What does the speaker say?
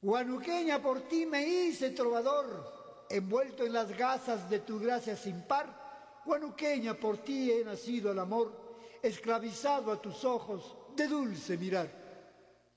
Guanuqueña, por ti me hice trovador, envuelto en las gasas de tu gracia sin par. Guanuqueña, por ti he nacido al amor, esclavizado a tus ojos de dulce mirar.